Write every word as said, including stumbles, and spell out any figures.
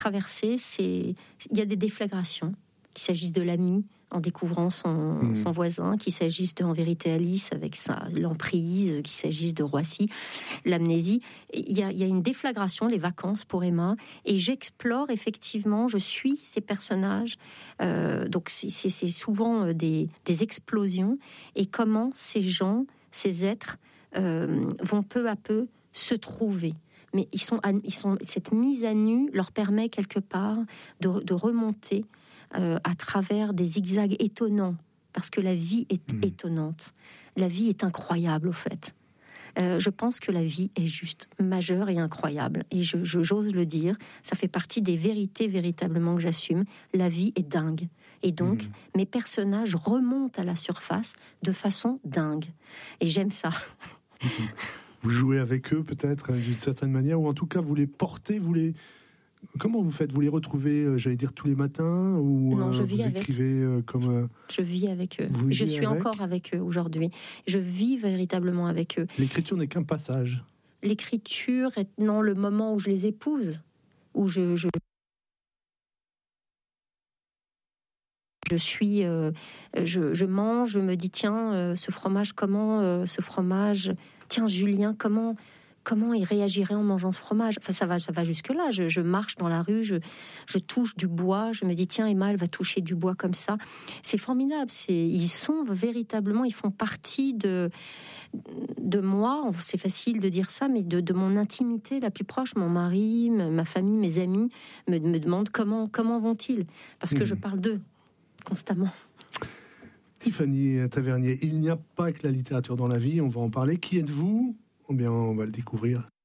traverser, c'est... il y a des déflagrations, qu'il s'agisse de l'ami en découvrant son, mmh. son voisin, qu'il s'agisse de En vérité Alice avec sa l'emprise, qu'il s'agisse de Roissy, l'amnésie. Il y a, il y a une déflagration, les vacances pour Emma, et j'explore effectivement, je suis ces personnages, euh, donc c'est, c'est, c'est souvent des, des explosions, et comment ces gens, ces êtres euh, vont peu à peu se trouver. Mais ils sont, ils sont, cette mise à nu leur permet quelque part de, de remonter Euh, à travers des zigzags étonnants, parce que la vie est mmh. étonnante. La vie est incroyable, au fait. Euh, je pense que la vie est juste majeure et incroyable. Et je, je, j'ose le dire, ça fait partie des vérités véritablement que j'assume. La vie est dingue. Et donc, mmh. mes personnages remontent à la surface de façon dingue. Et j'aime ça. Vous jouez avec eux, peut-être, d'une certaine manière, ou en tout cas, vous les portez, vous les... Comment vous faites ? Vous les retrouvez, euh, j'allais dire, tous les matins, ou non, je euh, vis vous avec. écrivez euh, comme... Euh... Je vis avec eux. Vous je suis avec encore avec eux aujourd'hui. Je vis véritablement avec eux. L'écriture n'est qu'un passage. L'écriture est non le moment où je les épouse, où je... je... Je suis, euh, je, je mange, je me dis tiens, euh, ce fromage, comment, euh, ce fromage, tiens Julien, comment, comment il réagirait en mangeant ce fromage. Enfin, ça va, ça va jusque là. Je, je marche dans la rue, je, je touche du bois, je me dis tiens, Emma, elle va toucher du bois comme ça. C'est formidable. C'est, ils sont véritablement, ils font partie de de moi. C'est facile de dire ça, mais de, de mon intimité la plus proche. Mon mari, ma famille, mes amis me, me demandent comment, comment vont-ils, parce que mmh. je parle d'eux constamment. Tiffany Tavernier, il n'y a pas que la littérature dans la vie, on va en parler. Qui êtes-vous ? Eh bien, on va le découvrir